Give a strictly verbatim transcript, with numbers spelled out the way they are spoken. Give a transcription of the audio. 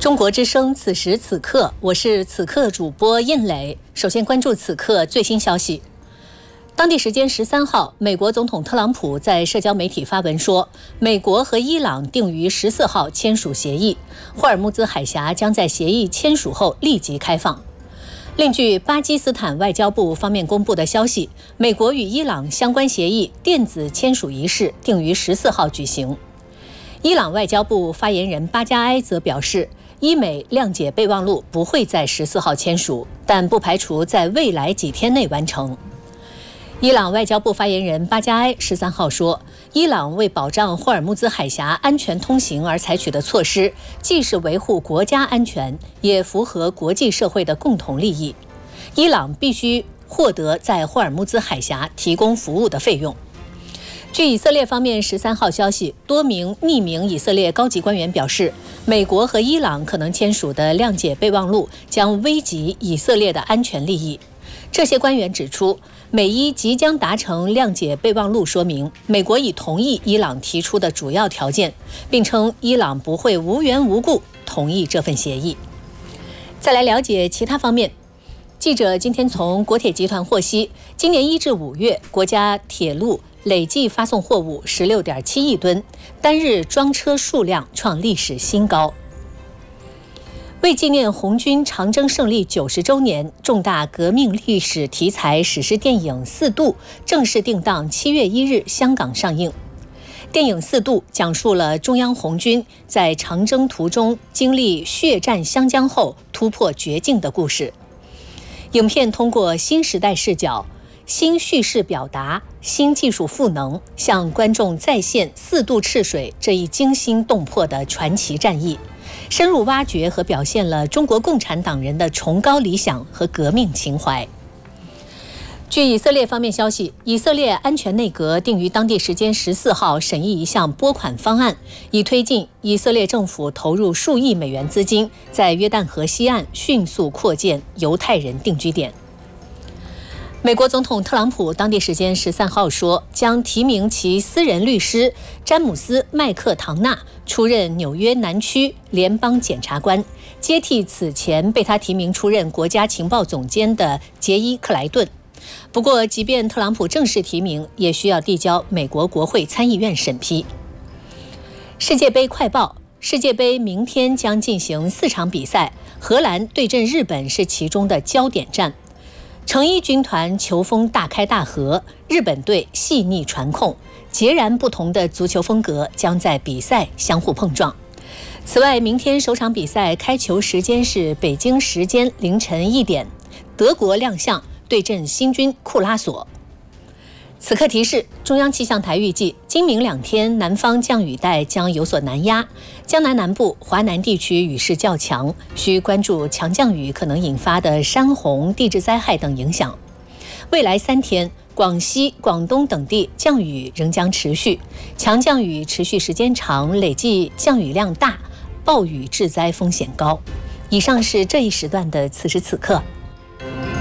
中国之声，此时此刻，我是此刻主播印磊。首先关注此刻最新消息。当地时间十三号，美国总统特朗普在社交媒体发文说，美国和伊朗定于十四号签署协议，霍尔木兹海峡将在协议签署后立即开放。另据巴基斯坦外交部方面公布的消息，美国与伊朗相关协议电子签署仪式定于十四号举行。伊朗外交部发言人巴加埃则表示，伊美谅解备忘录不会在十四号签署，但不排除在未来几天内完成。伊朗外交部发言人巴加埃十三号说，伊朗为保障霍尔木兹海峡安全通行而采取的措施，既是维护国家安全，也符合国际社会的共同利益。伊朗必须获得在霍尔木兹海峡提供服务的费用。据以色列方面十三号消息，多名匿名以色列高级官员表示，美国和伊朗可能签署的谅解备忘录将危及以色列的安全利益。这些官员指出，美伊即将达成谅解备忘录，说明美国已同意伊朗提出的主要条件，并称伊朗不会无缘无故同意这份协议。再来了解其他方面。记者今天从国铁集团获悉，今年一至五月，国家铁路累计发送货物 十六点七亿吨，单日装车数量创历史新高。为纪念红军长征胜利九十周年，重大革命历史题材史诗电影《四渡》正式定档七月一日香港上映。电影《四渡》讲述了中央红军在长征途中经历血战湘江后突破绝境的故事。影片通过新时代视角、新叙事表达、新技术赋能，向观众再现四渡赤水这一惊心动魄的传奇战役，深入挖掘和表现了中国共产党人的崇高理想和革命情怀。据以色列方面消息，以色列安全内阁定于当地时间十四号审议一项拨款方案，以推进以色列政府投入数亿美元资金，在约旦河西岸迅速扩建犹太人定居点。美国总统特朗普当地时间十三号说，将提名其私人律师詹姆斯·麦克唐纳出任纽约南区联邦检察官，接替此前被他提名出任国家情报总监的杰伊·克莱顿。不过，即便特朗普正式提名，也需要递交美国国会参议院审批。世界杯快报：世界杯明天将进行四场比赛，荷兰对阵日本是其中的焦点战。成衣军团球风大开大合，日本队细腻传控，截然不同的足球风格将在比赛相互碰撞。此外，明天首场比赛开球时间是北京时间凌晨一点，德国亮相对阵新军库拉索。此刻提示，中央气象台预计今明两天南方降雨带将有所南压，江南南部、华南地区雨势较强，需关注强降雨可能引发的山洪、地质灾害等影响。未来三天，广西、广东等地降雨仍将持续，强降雨持续时间长，累计降雨量大，暴雨致灾风险高。以上是这一时段的此时此刻。